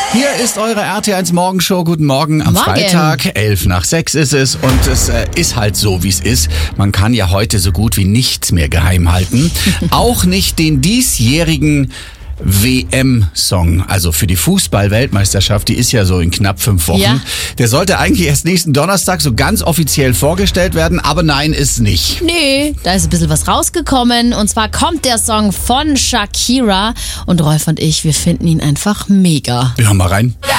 Hier ist eure RT1 Morgenshow. Guten Morgen am Freitag. 5:11 ist es und es ist halt so, wie es ist. Man kann ja heute so gut wie nichts mehr geheim halten. Auch nicht den diesjährigen WM-Song, also für die Fußball-Weltmeisterschaft, die ist ja so in knapp 5 Wochen. Ja. Der sollte eigentlich erst nächsten Donnerstag so ganz offiziell vorgestellt werden, aber nein, ist nicht. Nee, da ist ein bisschen was rausgekommen und zwar kommt der Song von Shakira und Rolf und ich, wir finden ihn einfach mega. Wir hören mal rein. Ja,